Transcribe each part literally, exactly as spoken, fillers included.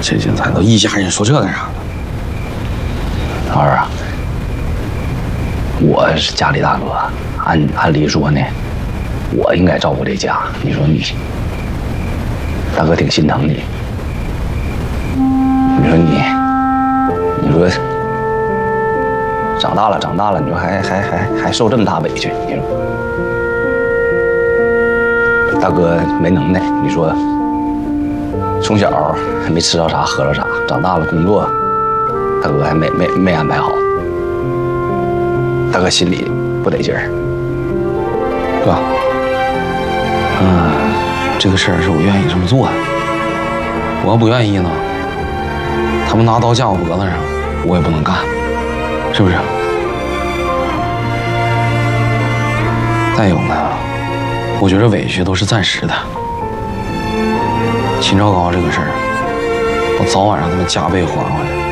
这这咱都一家人说这干啥呢？ 老二啊，我是家里大哥，按按理说呢，我应该照顾这家。你说你，大哥挺心疼你。你说你，你说长大了长大了，你说还还还还受这么大委屈，你说大哥没能耐，你说从小还没吃着啥喝着啥，长大了工作，大哥还没没没安排好，大哥心里不得劲儿， 哥，嗯，这个事儿是我愿意这么做的，我要不愿意呢，他们拿刀架我脖子上，我也不能干，是不是？再有呢，我觉着委屈都是暂时的。秦昭高这个事儿，我早晚让他们加倍还回来。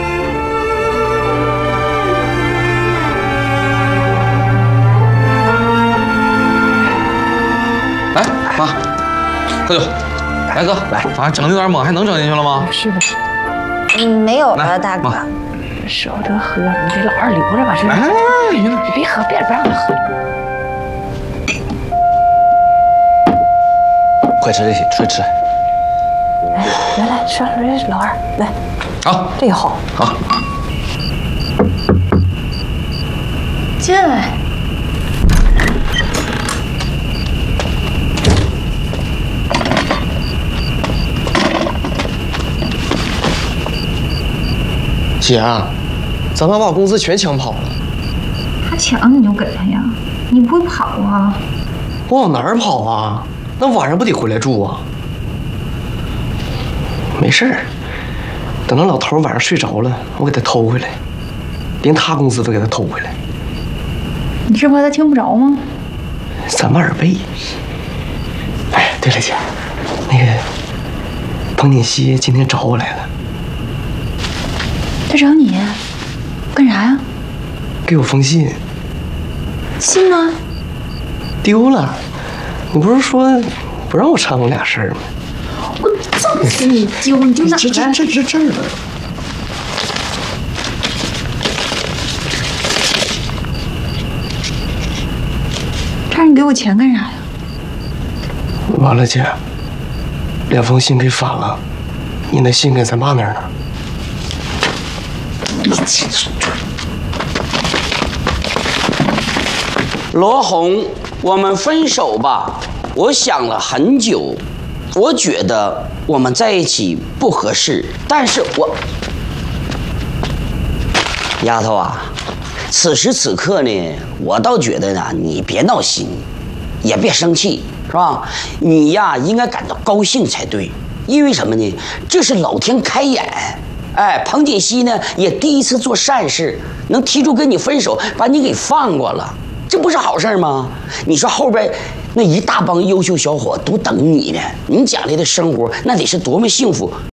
来，妈，喝酒。来，哥，来，反正整的有点猛，还能整进去了吗？ 是不是？ 嗯，没有了，大哥。 舍不得喝，你给老二留着吧。这， 哎， 你别喝，别别让他喝。 快吃这些，快吃。 来来来，上来，老二来。 好， 这个好。 好。 进来。 姐啊，咱妈把工资全抢跑了。 他抢你就给他呀，你不会跑啊？ 我往哪儿跑啊？那晚上不得回来住啊？没事儿，等那老头晚上睡着了，我给他偷回来，连他工资都给他偷回来。 你是怕他听不着吗？ 三万耳背。哎，对了姐，那个彭锦熙今天找我来了。 他找你干啥呀？ 给我封信。 信呢？ 丢了。你不是说不让我掺和俩事儿吗？ 我早给你丢，你丢哪这这这这这儿了。 这让你给我钱干啥呀？ 完了姐，两封信给反了，你那信在咱爸那儿呢。 罗红，我们分手吧。我想了很久，我觉得我们在一起不合适，但是我，丫头啊，此时此刻呢，我倒觉得呢，你别闹心，也别生气，是吧？你呀，应该感到高兴才对，因为什么呢？这是老天开眼。哎，彭锦熙呢也第一次做善事，能提出跟你分手，把你给放过了，这不是好事吗？你说后边那一大帮优秀小伙都等你呢，你将来的生活那得是多么幸福，